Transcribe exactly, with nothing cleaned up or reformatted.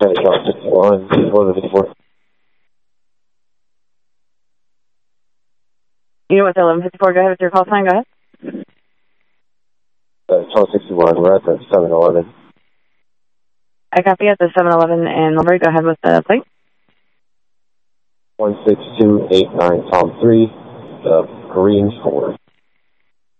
Okay, Charles sixty-one, fifty-four to fifty-four. You know what's eleven fifty-four? Go ahead with your call sign. Go ahead. Uh, Charles sixty-one, we're at the seven eleven. I copy at the seven eleven and Mulberry. Go ahead with the plate. one six two eight nine Tom three, the Green Ford.